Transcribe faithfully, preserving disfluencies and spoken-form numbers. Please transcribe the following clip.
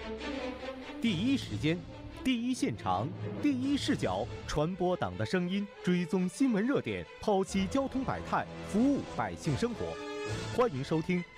第一时间，第一现场，第一视角，传播党的声音，追踪新闻热点，剖析交通百态，服务百姓生活。欢迎收听